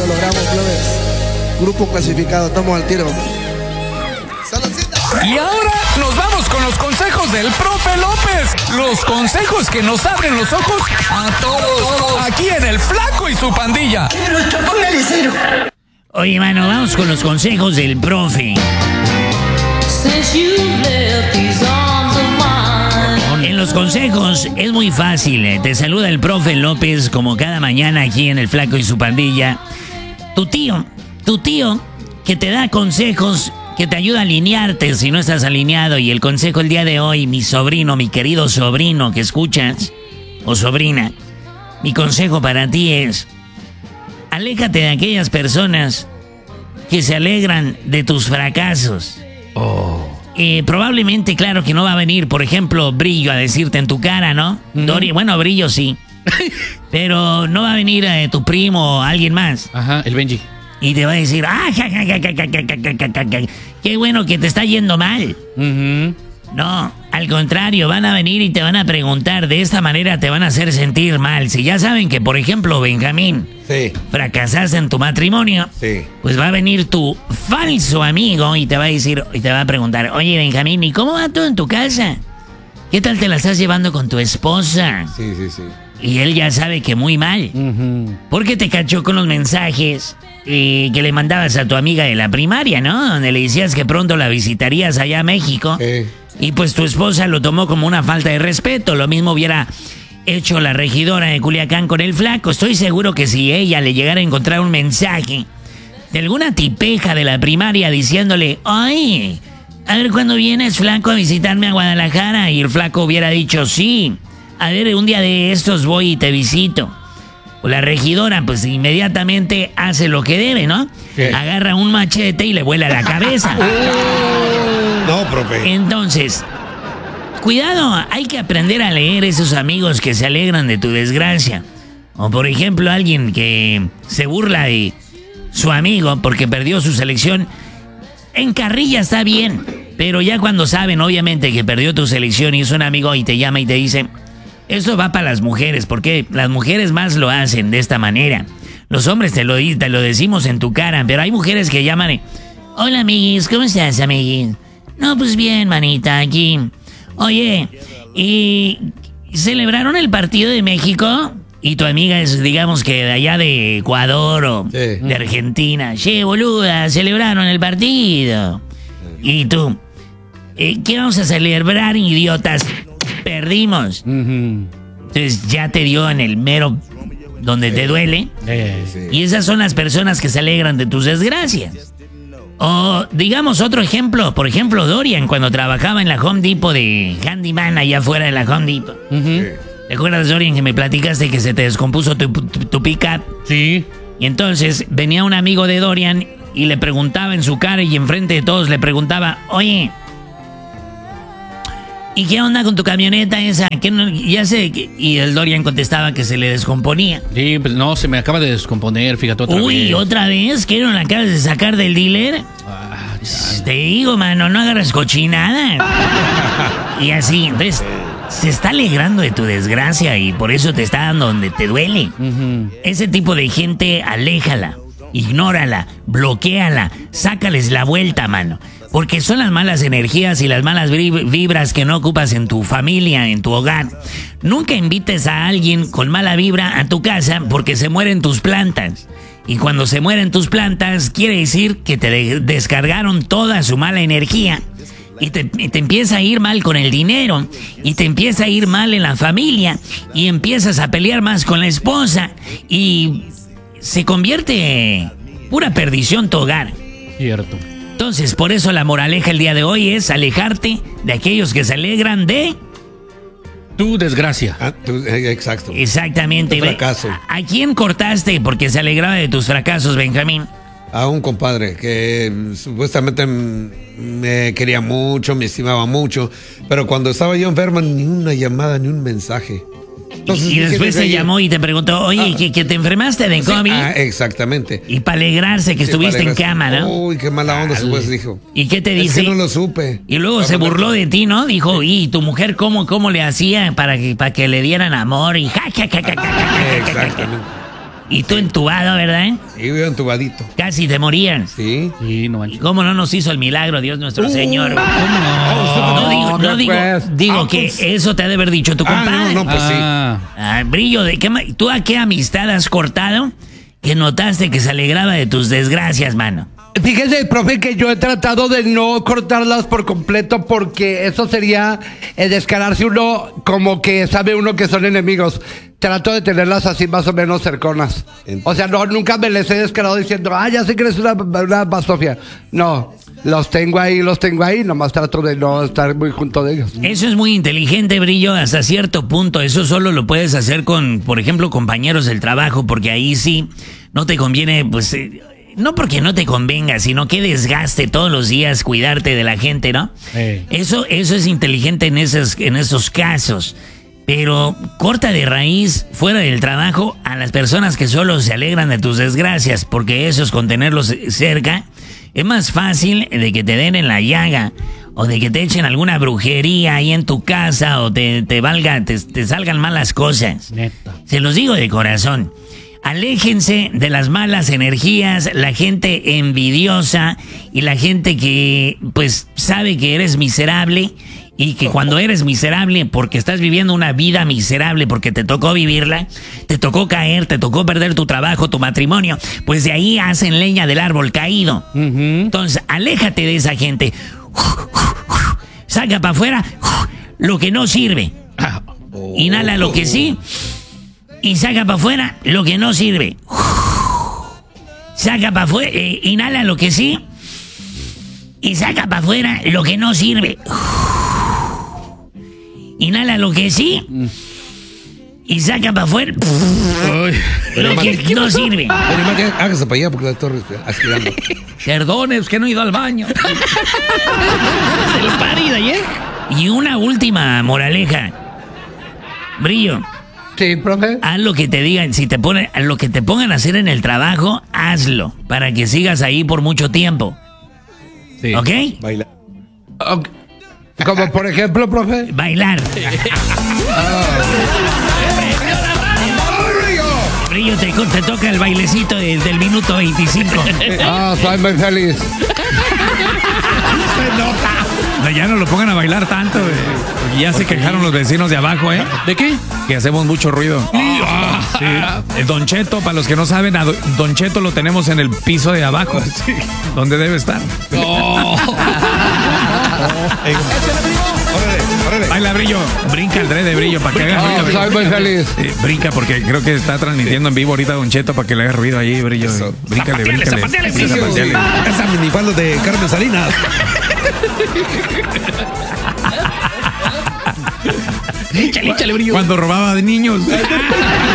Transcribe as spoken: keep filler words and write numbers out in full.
lo logramos, plebes. Grupo clasificado, estamos al tiro. ¡Saludcita! Y ahora nos vamos con los consejos del profe López. Los consejos que nos abren los ojos a todos. Aquí en El Flaco y su Pandilla. Pero esto, póngale cero. Oye, mano, vamos con los consejos del profe. En los consejos es muy fácil. eh. Te saluda el profe López como cada mañana aquí en El Flaco y su Pandilla. Tu tío, tu tío que te da consejos, que te ayuda a alinearte si no estás alineado. Y el consejo el día de hoy, mi sobrino, mi querido sobrino que escuchas, o sobrina, mi consejo para ti es: aléjate de aquellas personas que se alegran de tus fracasos. Oh. Eh, probablemente, claro que no va a venir, por ejemplo, Brillo a decirte en tu cara, ¿no? Mm. Dori, bueno, Brillo sí. Pero no va a venir eh, tu primo o alguien más. Ajá, el Benji. Y te va a decir, ah, ja, ja, ja, ja, ja, ja, ja, ja, ja, ja, qué bueno que te está yendo mal. Uh-huh. No, al contrario, van a venir y te van a preguntar. De esta manera te van a hacer sentir mal. Si ya saben que, por ejemplo, Benjamín, Sí. fracasaste en tu matrimonio, Sí. pues va a venir tu falso amigo y te va a decir, y te va a preguntar, oye, Benjamín, ¿y cómo va todo en tu casa? ¿Qué tal te la estás llevando con tu esposa? Sí, sí, sí. Y él ya sabe que muy mal. Uh-huh. Porque te cachó con los mensajes eh, que le mandabas a tu amiga de la primaria, ¿no? Donde le decías que pronto la visitarías allá a México. Sí. Y pues tu esposa lo tomó como una falta de respeto. Lo mismo hubiera hecho la regidora de Culiacán con el Flaco. Estoy seguro que si ella le llegara a encontrar un mensaje de alguna tipeja de la primaria diciéndole, ay, a ver cuándo vienes, Flaco, a visitarme a Guadalajara, y el Flaco hubiera dicho, sí, a ver, un día de estos voy y te visito. O la regidora, pues inmediatamente hace lo que debe, ¿no? ¿Qué? Agarra un machete y le vuela la cabeza. No, profe. Entonces, cuidado, hay que aprender a leer esos amigos que se alegran de tu desgracia. O por ejemplo, alguien que se burla de su amigo porque perdió su selección. En carrilla está bien, pero ya cuando saben, obviamente, que perdió tu selección y es un amigo y te llama y te dice, esto va para las mujeres, porque las mujeres más lo hacen de esta manera. Los hombres te lo, te lo decimos en tu cara, pero hay mujeres que llaman y, hola, amiguis, ¿cómo estás, amiguis? No, pues bien, manita, aquí. Oye, ¿y celebraron el partido de México? Y tu amiga es, digamos que de allá de Ecuador o Sí. de Argentina. Che, boluda, celebraron el partido. Y tú, eh, ¿qué vamos a celebrar, idiotas? Perdimos. Uh-huh. Entonces ya te dio en el mero donde te duele. Eh. Sí. Y esas son las personas que se alegran de tus desgracias. O digamos otro ejemplo, por ejemplo Dorian cuando trabajaba en la Home Depot de handyman allá afuera de la Home Depot. Uh-huh. ¿Te acuerdas, Dorian, que me platicaste que se te descompuso tu, tu, tu pick-up? Sí. Y entonces venía un amigo de Dorian y le preguntaba en su cara y enfrente de todos le preguntaba, oye, ¿y qué onda con tu camioneta esa? ¿Qué no? Ya sé. que-". Y el Dorian contestaba que se le descomponía. Sí, pues no, se me acaba de descomponer, fíjate otra Uy, vez. ¿otra vez? ¿Qué no la acabas de sacar del dealer? Ah, Te digo, mano, no agarras cochinada. Y así, entonces, se está alegrando de tu desgracia y por eso te está dando donde te duele. uh-huh. Ese tipo de gente, aléjala, ignórala, bloquéala, sácales la vuelta, mano. Porque son las malas energías y las malas vib- vibras que no ocupas en tu familia, en tu hogar. Nunca invites a alguien con mala vibra a tu casa porque se mueren tus plantas. Y cuando se mueren tus plantas, quiere decir que te de- descargaron toda su mala energía. Y te, y te empieza a ir mal con el dinero. Y te empieza a ir mal en la familia. Y empiezas a pelear más con la esposa. Y se convierte pura perdición tu hogar. Cierto. Entonces, por eso la moraleja el día de hoy es alejarte de aquellos que se alegran de... Tu desgracia. Ah, tú- eh, exacto. Exactamente. Tu fracaso. ¿A, a quién cortaste porque se alegraba de tus fracasos, Benjamín? A un compadre que mm, supuestamente mm, me quería mucho, me estimaba mucho, pero cuando estaba yo enfermo, ni una llamada, ni un mensaje. Entonces, y dije, después te desde ahí- llamó y te preguntó, oye, Ah. que, que te enfermaste de Sí, COVID. ah, exactamente. Y para alegrarse que Sí, estuviste para en cama, ¿no? Uy, qué mala onda, después dijo. ¿Y qué te Es dice? que no lo supe. Y luego se burló de ti, ¿no? Dijo, ¿y tu mujer cómo, cómo le hacía para que, para que le dieran amor? Y ja, ja, ja, ja, ja, ja, ja, ja, ja, ja. Exactamente. Y tú entubado, ¿verdad? Sí, yo entubadito. Casi te morían. Sí. Sí, no manches. ¿Cómo no nos hizo el milagro Dios nuestro Uh, Señor? ¿cómo No digo, no ¿qué digo, pues? digo Ah, que pues. eso te ha de haber dicho tu Ah, compadre. no, no, pues sí. Ah, Ah, Brillo, ¿de qué ma- ¿tú a qué amistad has cortado que notaste que se alegraba de tus desgracias, mano? Fíjese, profe, que yo he tratado de no cortarlas por completo porque eso sería eh, descararse uno como que sabe uno que son enemigos. Trato de tenerlas así más o menos cerconas. O sea, no, nunca me les he descarado diciendo, ah, ya sé que eres una, una basofia. No, los tengo ahí, los tengo ahí, nomás trato de no estar muy junto de ellos. Eso es muy inteligente, Brillo, hasta cierto punto. Eso solo lo puedes hacer con, por ejemplo, compañeros del trabajo, porque ahí sí no te conviene, pues... Eh, no porque no te convenga, sino que desgaste todos los días cuidarte de la gente, ¿no? Eh. Eso, eso es inteligente en esos, en esos casos. Pero corta de raíz, fuera del trabajo, a las personas que solo se alegran de tus desgracias, porque eso es con tenerlos cerca, es más fácil de que te den en la llaga, o de que te echen alguna brujería ahí en tu casa, o te, te valga, te, te salgan malas cosas. neta. Se los digo de corazón. Aléjense de las malas energías, la gente envidiosa y la gente que pues sabe que eres miserable y que cuando eres miserable porque estás viviendo una vida miserable porque te tocó vivirla, te tocó caer, te tocó perder tu trabajo, tu matrimonio, pues de ahí hacen leña del árbol caído. Entonces, aléjate de esa gente. Saca para afuera lo que no sirve. Inhala lo que sí. Y saca para afuera lo que no sirve. Saca para afuera, eh, inhala lo que sí. Y saca para afuera lo que no sirve. Inhala lo que sí. Y saca para afuera lo que no sirve. Pero más que hágase para allá porque la estoy aspirando. Perdone, es que no he ido al baño. El pari de ayer. Y una última moraleja. Brillo. Sí, profe. Haz lo que te digan, si te ponen, lo que te pongan a hacer en el trabajo, hazlo, para que sigas ahí por mucho tiempo. Sí. ¿Ok? Baila. Ok. Como por ejemplo, profe. Bailar. Brillo, te, te toca el bailecito de- del minuto veinticinco. Ah, soy muy feliz. No, ya no lo pongan a bailar tanto, eh, porque ya se quejaron los vecinos de abajo, ¿eh? ¿De qué? Que hacemos mucho ruido. Sí. El Don Cheto, para los que no saben, a Do- Don Cheto lo tenemos en el piso de abajo, donde debe estar. Órale, órale. Baila, Brillo. Brinca el de Brillo para que haga Ah, ruido. soy muy feliz. Eh, brinca porque creo que está transmitiendo en vivo ahorita Don Cheto para que le haga ruido ahí, Brillo. Eso. Bríncale, bríncale. zapateale, Sí, Brillo. zapateale. Esa minifalda de Carmen Salinas. Échale, échale, Brillo. Cuando robaba de niños.